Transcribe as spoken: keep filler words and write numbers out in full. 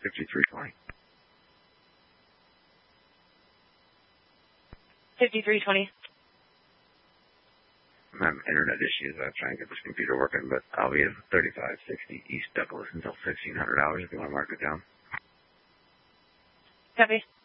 fifty-three twenty. fifty-three twenty. I'm having internet issues. I'm trying to get this computer working, but I'll be at thirty-five sixty East Douglas until fifteen hundred hours if you want to mark it down. Copy.